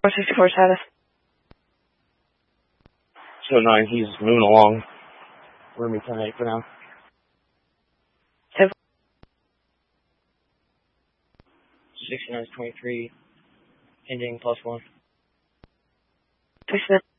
464 status. So 9, he's moving along. We're going to be 10-8 for now. 69 23, ending +1. Push